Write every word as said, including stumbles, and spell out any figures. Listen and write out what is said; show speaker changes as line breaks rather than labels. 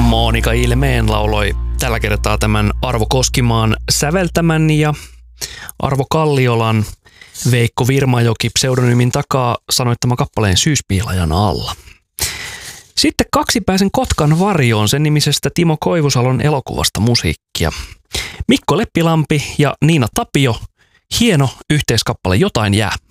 Monika Ilmeen lauloi tällä kertaa tämän Arvo Koskimaan säveltämän ja Arvo Kalliolan Veikko Virmajoki pseudonyymin takaa sanoittama kappaleen Syyspiilajan alla. Sitten Kaksipäisen Kotkan varjoon sen nimisestä Timo Koivusalon elokuvasta musiikkia. Mikko Leppilampi ja Niina Tapio, hieno yhteiskappale Jotain jää.